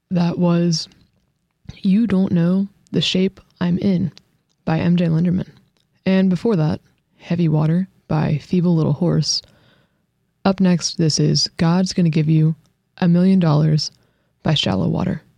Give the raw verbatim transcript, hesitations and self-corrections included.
That was You Don't Know the Shape I'm In by M J Lenderman. And before that, Heavy Water by Feeble Little Horse. Up next, this is God's Gonna Give You a Million Dollars by Shallow Water.